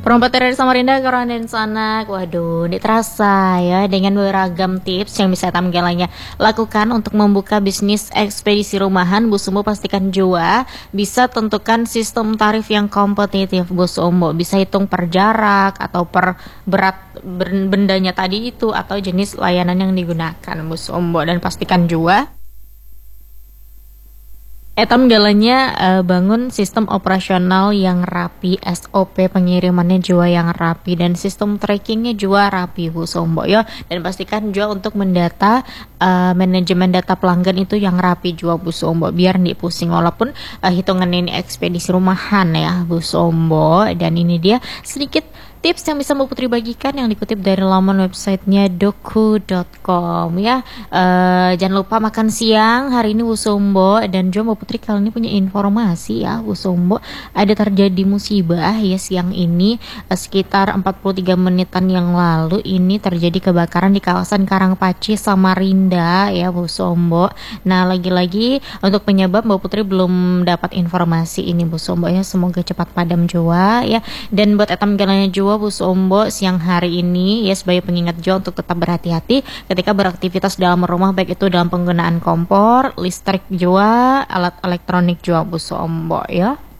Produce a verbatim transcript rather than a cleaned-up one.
Perompat dari Samarinda ke dan Sanak. Waduh, ini terasa ya dengan beragam tips yang bisa tamgelannya lakukan untuk membuka bisnis ekspedisi rumahan. Bu Sumbo pastikan jua bisa tentukan sistem tarif yang kompetitif. Bu Sumbo bisa hitung per jarak atau per berat bendanya tadi itu atau jenis layanan yang digunakan Bu Sumbo, dan pastikan juga Etam galanya uh, bangun sistem operasional yang rapi, S O P pengirimannya juga yang rapi, dan sistem trackingnya juga rapi Bu Sombo ya. Dan pastikan juga untuk mendata uh, manajemen data pelanggan itu yang rapi juga Bu Sombo, biar nih pusing walaupun uh, hitungan ini ekspedisi rumahan ya Bu Sombo. Dan ini dia sedikit tips yang bisa Mbak Putri bagikan yang dikutip dari laman websitenya doku dot com ya. Uh, jangan lupa makan siang hari ini Bu Sombo, dan juga Mbak Putri kali ini punya informasi ya Bu Sombo, ada terjadi musibah ya siang ini uh, sekitar empat puluh tiga menitan yang lalu ini terjadi kebakaran di kawasan Karangpaci Samarinda ya Bu Sombo. Nah lagi-lagi untuk penyebab Mbak Putri belum dapat informasi ini Bu Sombo ya, semoga cepat padam jua ya. Dan buat etam galanya jua Bu Sombo siang hari ini ya, sebagai pengingat juga untuk tetap berhati-hati ketika beraktivitas dalam rumah, baik itu dalam penggunaan kompor, listrik juga, alat elektronik juga Bu Sombo ya.